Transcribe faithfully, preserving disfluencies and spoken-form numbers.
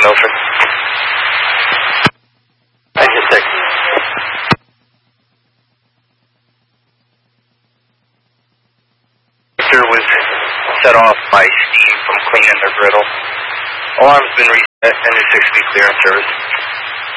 Milford. I just checked. Victor was set off by steam from cleaning their griddle. Alarm's been reset and is six-speed clear in service.